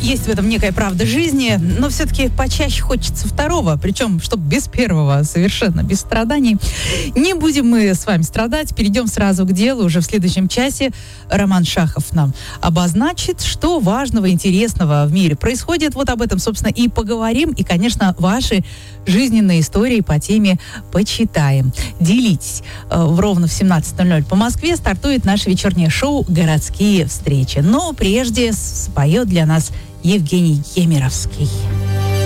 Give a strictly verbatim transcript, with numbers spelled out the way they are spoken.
есть в этом некая правда жизни, но все-таки почаще хочется второго, причем, чтобы без первого, совершенно без страданий. Не будем мы с вами страдать, перейдем сразу к делу. Уже в следующем часе Роман Шахов нам обозначит, что важного, интересного в мире происходит. Вот об этом, собственно, и поговорим. И, конечно, ваши жизненные истории по теме почитаем. Делитесь. В ровно в семнадцать ноль ноль по Москве стартует наше вечернее шоу «Городские встречи». Но прежде споет для нас Евгений Емеровский.